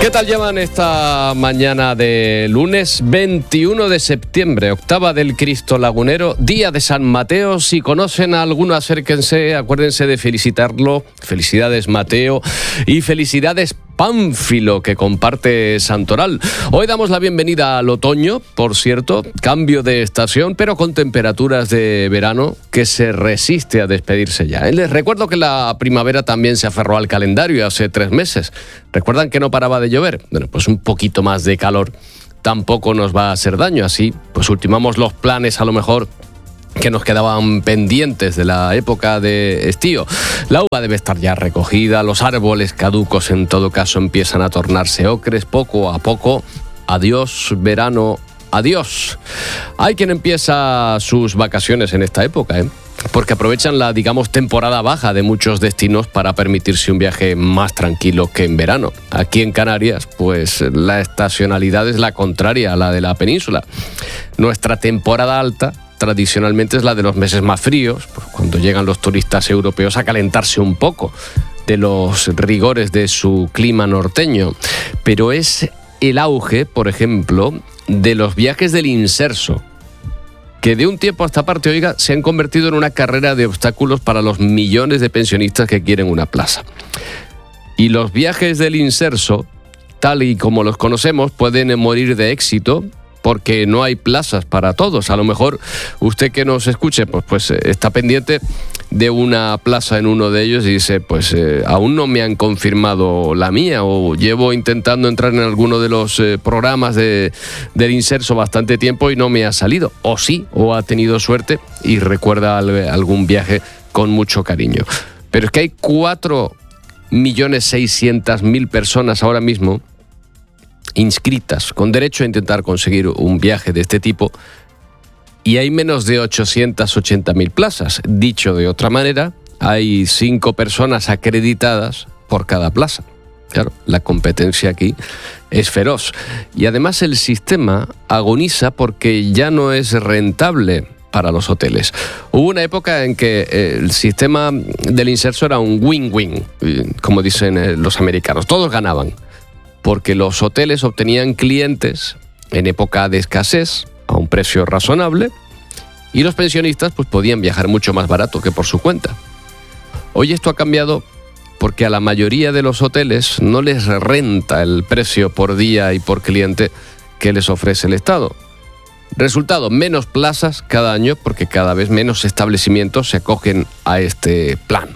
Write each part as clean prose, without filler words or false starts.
¿Qué tal llevan esta mañana de lunes 21 de septiembre, octava del Cristo Lagunero, día de San Mateo? Si conocen a alguno, acérquense, acuérdense de felicitarlo. Felicidades, Mateo, y felicidades, Pánfilo, que comparte Santoral. Hoy damos la bienvenida al otoño, por cierto, cambio de estación, pero con temperaturas de verano que se resiste a despedirse ya. Les recuerdo que la primavera también se aferró al calendario hace 3 meses. ¿Recuerdan que no paraba de llover? Bueno, pues un poquito más de calor tampoco nos va a hacer daño. Así, pues ultimamos los planes a lo mejor que nos quedaban pendientes de la época de estío. La uva debe estar ya recogida, los árboles caducos en todo caso empiezan a tornarse ocres poco a poco. Adiós, verano, adiós. Hay quien empieza sus vacaciones en esta época, porque aprovechan la, digamos, temporada baja de muchos destinos para permitirse un viaje más tranquilo que en verano. Aquí en Canarias, pues la estacionalidad es la contraria a la de la península. Nuestra temporada alta tradicionalmente es la de los meses más fríos, pues cuando llegan los turistas europeos a calentarse un poco de los rigores de su clima norteño. Pero es el auge, por ejemplo, de los viajes del inserso, que de un tiempo a esta parte, oiga, se han convertido en una carrera de obstáculos para los millones de pensionistas que quieren una plaza. Y los viajes del inserso, tal y como los conocemos, pueden morir de éxito porque no hay plazas para todos. A lo mejor usted que nos escuche, pues está pendiente de una plaza en uno de ellos y dice, pues aún no me han confirmado la mía, o llevo intentando entrar en alguno de los programas del inserso bastante tiempo y no me ha salido. O sí, o ha tenido suerte y recuerda algún viaje con mucho cariño. Pero es que hay 4.600.000 personas ahora mismo inscritas, con derecho a intentar conseguir un viaje de este tipo, y hay menos de 880.000 plazas. Dicho de otra manera, hay 5 personas acreditadas por cada plaza. Claro, la competencia aquí es feroz. Y además el sistema agoniza porque ya no es rentable para los hoteles. Hubo una época en que el sistema del inserso era un win-win, como dicen los americanos. Todos ganaban, porque los hoteles obtenían clientes en época de escasez a un precio razonable y los pensionistas pues podían viajar mucho más barato que por su cuenta. Hoy esto ha cambiado porque a la mayoría de los hoteles no les renta el precio por día y por cliente que les ofrece el Estado. Resultado, menos plazas cada año porque cada vez menos establecimientos se acogen a este plan.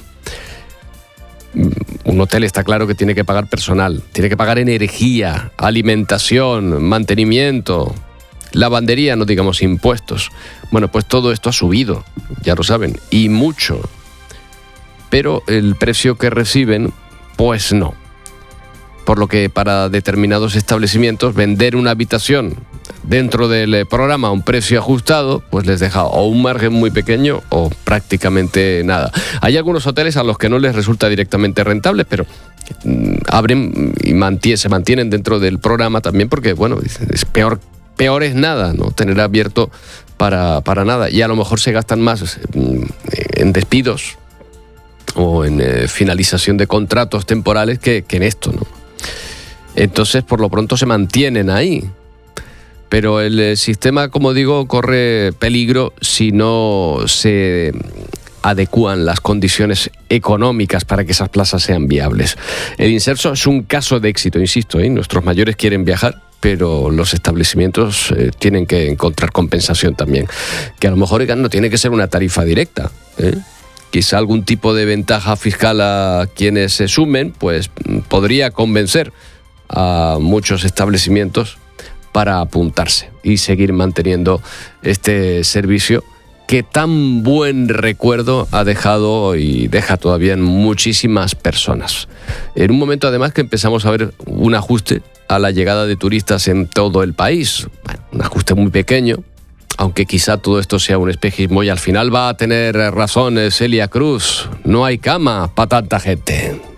Un hotel está claro que tiene que pagar personal, tiene que pagar energía, alimentación, mantenimiento, lavandería, no digamos impuestos. Bueno, pues todo esto ha subido, ya lo saben, y mucho. Pero el precio que reciben, pues no. Por lo que para determinados establecimientos vender una habitación dentro del programa a un precio ajustado, pues les deja o un margen muy pequeño o prácticamente nada. Hay algunos hoteles a los que no les resulta directamente rentable, pero abren y se mantienen dentro del programa también porque, bueno, es peor es nada, ¿no? Tener abierto para nada. Y a lo mejor se gastan más en despidos o en finalización de contratos temporales que en esto, ¿no? Entonces, por lo pronto se mantienen ahí. Pero el sistema, como digo, corre peligro si no se adecúan las condiciones económicas para que esas plazas sean viables. El inserso es un caso de éxito, insisto, nuestros mayores quieren viajar, pero los establecimientos tienen que encontrar compensación también. Que a lo mejor no tiene que ser una tarifa directa, Quizá algún tipo de ventaja fiscal a quienes se sumen, pues podría convencer a muchos establecimientos para apuntarse y seguir manteniendo este servicio que tan buen recuerdo ha dejado y deja todavía en muchísimas personas. En un momento además que empezamos a ver un ajuste a la llegada de turistas en todo el país. Bueno, un ajuste muy pequeño, aunque quizá todo esto sea un espejismo y al final va a tener razón Celia Cruz. No hay cama para tanta gente.